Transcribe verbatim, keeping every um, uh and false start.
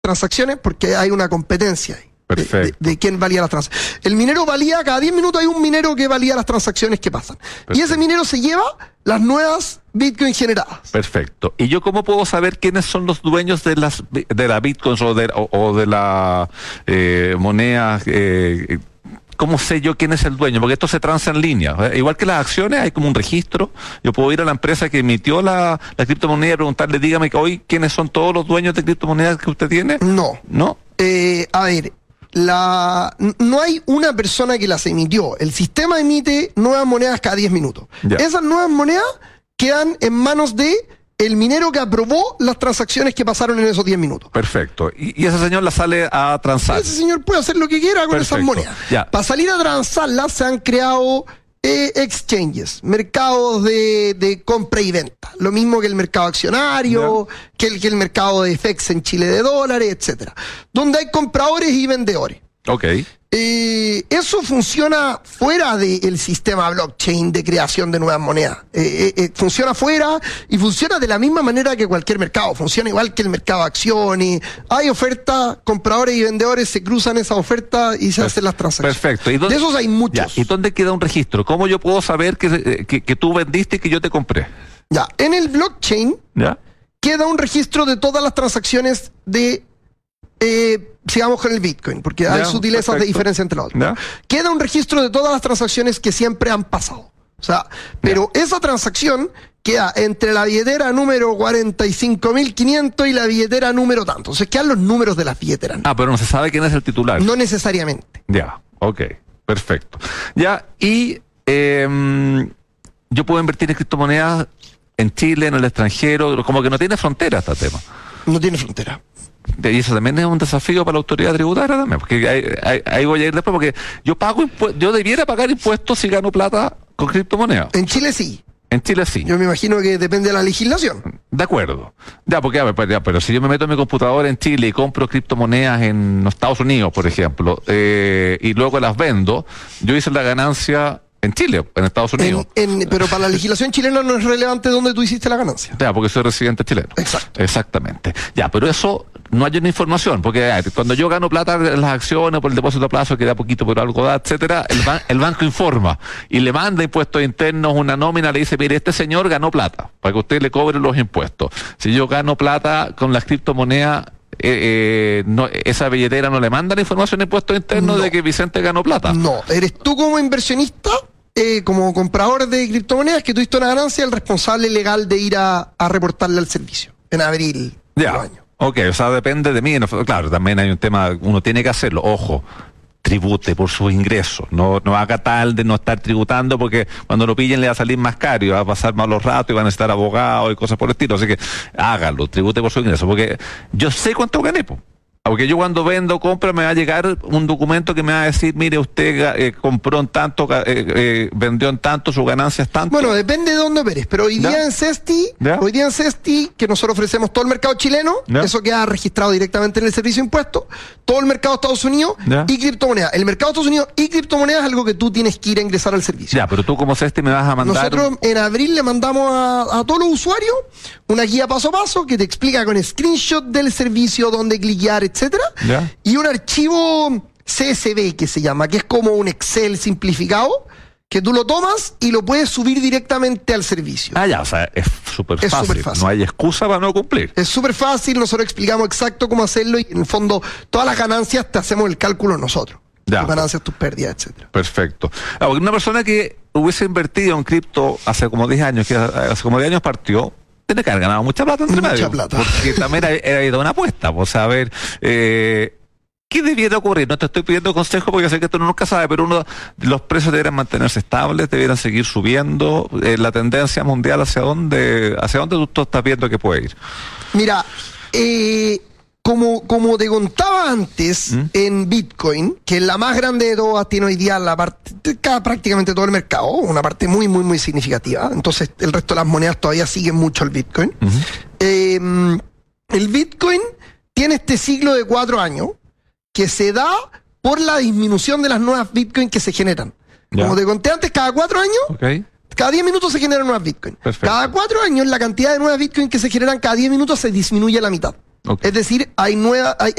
transacciones porque hay una competencia ahí. Perfecto. De, de, de quién valía las transacciones. El minero valía, cada diez minutos hay un minero que valía las transacciones que pasan. Perfecto. Y ese minero se lleva las nuevas Bitcoin generadas. Perfecto. ¿Y yo cómo puedo saber quiénes son los dueños de las de la Bitcoin o de, o, o de la eh, moneda? Eh, ¿Cómo sé yo quién es el dueño? Porque esto se transa en línea. ¿eh? Igual que las acciones, hay como un registro. Yo puedo ir a la empresa que emitió la, la criptomoneda y preguntarle, dígame hoy quiénes son todos los dueños de criptomonedas que usted tiene. No. ¿No? Eh, a ver, la, no hay una persona que las emitió. El sistema emite nuevas monedas cada diez minutos. Ya. Esas nuevas monedas quedan en manos de el minero que aprobó las transacciones que pasaron en esos diez minutos. Perfecto. Y, y ese señor la sale a transar. Ese señor puede hacer lo que quiera con Perfecto. Esas monedas. Ya. Para salir a transarlas se han creado eh, exchanges, mercados de, de compra y venta. Lo mismo que el mercado accionario, ya. que, el, que el mercado de F X en Chile de dólares, etcétera. Donde hay compradores y vendedores. Ok. Eh, eso funciona fuera del sistema blockchain de creación de nuevas monedas. Eh, eh, funciona fuera y funciona de la misma manera que cualquier mercado. Funciona igual que el mercado de acciones. Hay ofertas, compradores y vendedores se cruzan esas ofertas y se hacen las transacciones. Perfecto. ¿Y dónde, de esos hay muchos. Ya, ¿y dónde queda un registro? ¿Cómo yo puedo saber que, que, que tú vendiste y que yo te compré? Ya, en el blockchain ¿Ya? queda un registro de todas las transacciones de... Eh, sigamos con el Bitcoin, porque ya, hay sutilezas perfecto. De diferencia entre los otros. Ya. Queda un registro de todas las transacciones que siempre han pasado. O sea, pero ya. Esa transacción queda entre la billetera número cuarenta y cinco mil quinientos y la billetera número tanto. Entonces quedan los números de las billeteras. Ah, pero no se sabe quién es el titular. No necesariamente. Ya, ok, perfecto. Ya, y eh, yo puedo invertir en criptomonedas en Chile, en el extranjero, como que no tiene frontera este tema. No tiene frontera. Y eso también es un desafío para la autoridad tributaria también, porque ahí, ahí, ahí voy a ir después, porque yo pago impuestos, yo debiera pagar impuestos si gano plata con criptomonedas. En Chile sí. En Chile sí. Yo me imagino que depende de la legislación. De acuerdo. Ya, porque a ver, ya, pero si yo me meto en mi computadora en Chile y compro criptomonedas en los Estados Unidos, por ejemplo, eh, y luego las vendo, yo hice la ganancia en Chile, en Estados Unidos. En, en, pero para la legislación chilena no es relevante dónde tú hiciste la ganancia. Ya, porque soy residente chileno. Exacto. Exactamente. Ya, pero eso no hay una información, porque eh, cuando yo gano plata en las acciones, por el depósito a plazo, que da poquito, pero algo da, etcétera, el, ban el banco informa y le manda impuestos internos, una nómina, le dice, mire, este señor ganó plata, para que usted le cobre los impuestos. Si yo gano plata con las criptomonedas, Eh, eh, no, esa billetera no le manda la información de impuestos internos no. de que Vicente ganó plata. No, eres tú como inversionista, eh, como comprador de criptomonedas, que tuviste una ganancia, el responsable legal de ir a, a reportarle al servicio en abril ya. del año. Ok, o sea, depende de mí. Claro, también hay un tema, uno tiene que hacerlo, ojo. Tribute por sus ingresos, no, no haga tal de no estar tributando porque cuando lo pillen le va a salir más caro y va a pasar malos ratos y van a necesitar abogados y cosas por el estilo, así que hágalo, tribute por sus ingresos, porque yo sé cuánto gané, po. Porque yo cuando vendo, compro, me va a llegar un documento que me va a decir, mire, usted eh, compró en tanto, eh, eh, vendió en tanto, sus ganancias tanto. Bueno, depende de dónde operes, pero hoy ¿Ya? día en Cesti, ¿Ya? hoy día en Cesti, que nosotros ofrecemos todo el mercado chileno, ¿Ya? eso queda registrado directamente en el servicio de impuestos, todo el mercado de Estados Unidos ¿Ya? y criptomonedas. El mercado de Estados Unidos y criptomonedas es algo que tú tienes que ir a ingresar al servicio. Ya, pero tú como Cesti me vas a mandar... Nosotros en abril le mandamos a, a todos los usuarios una guía paso a paso que te explica con screenshot del servicio, dónde cliquear, etcétera, ¿Ya? y un archivo C S V que se llama, que es como un Excel simplificado, que tú lo tomas y lo puedes subir directamente al servicio. Ah, ya, o sea, es súper fácil. fácil. No hay excusa para no cumplir. Es súper fácil, nosotros explicamos exacto cómo hacerlo y en el fondo todas las ganancias te hacemos el cálculo nosotros. Ya. Tus ganancias, tus pérdidas, etcétera. Perfecto. Ah, una persona que hubiese invertido en cripto hace como diez años, que hace como diez años partió, tiene que haber ganado mucha plata entre mucha medio. plata. Porque también era ido una apuesta. Pues a ver, eh, ¿qué debiera ocurrir? No te estoy pidiendo consejo porque sé que tú nunca sabes, pero uno, los precios deberían mantenerse estables, debieran seguir subiendo. Eh, la tendencia mundial, ¿hacia dónde, hacia dónde tú, tú estás viendo que puede ir? Mira, eh, como, como te contaba antes, ¿Mm? en Bitcoin, que es la más grande de todas, tiene hoy día la parte, cada, prácticamente todo el mercado, una parte muy, muy, muy significativa. Entonces, el resto de las monedas todavía siguen mucho el Bitcoin. Uh-huh. eh, el Bitcoin tiene este ciclo de cuatro años que se da por la disminución de las nuevas Bitcoin que se generan. Ya. Como te conté antes, cada cuatro años, okay. cada diez minutos se generan nuevas Bitcoin. Perfecto. Cada cuatro años, la cantidad de nuevas Bitcoin que se generan cada diez minutos se disminuye a la mitad. Okay. Es decir, hay nueva, hay,